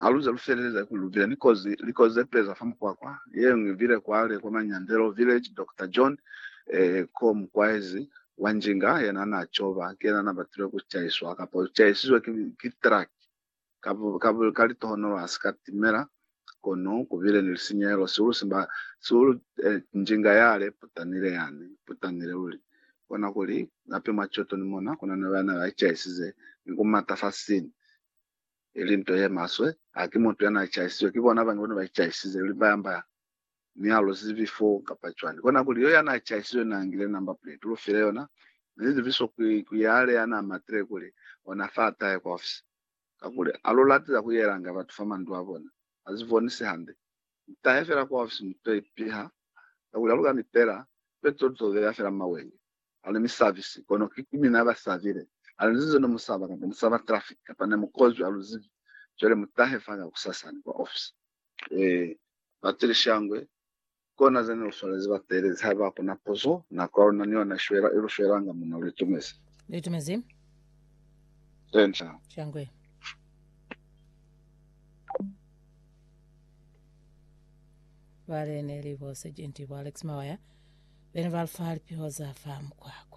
aluza lufereza kuluvira likoze peza famu kwa yeye ngivile kwale kwa Manyandelo village Dr. John ko mkwaizi wanjinga yana na chova kena na batire kuchaiswa kapo chaiswa kitrak kapo kali tohono askatimera kono kuvile nilisinyelo sulu njinga yale putanire uli kona kuli nape machoto nimona kuna nabana bachaisize ngumata fasini elinto ye maswe akimoto yana chaisiwe kibona bangono bachaisize libamba mialo zivifo kapachwani kona kuli yo yana chaisiwe na ngile number plate lufile yona nizi viso kuyale yana matre kuli onafata kwa office kakule alolati za kuyeranga batu fama ndu abona azivonise hande taefera kwa office mpe piha kakule aluga mitera peto ya fera mawengi ale mi service kono kikimi na basavire alizizo no musaba traffic kapana mukozi aluzivi chole mutahe fanga kusasani kwa office batiri shangwe kona zene uswalezi batere zaba kuna pozo na korona niyo na shwera irushweranga muna litumezi tencha shangwe vale neli vose jenti Alex Mawaya bene valfali pihoza famu kwako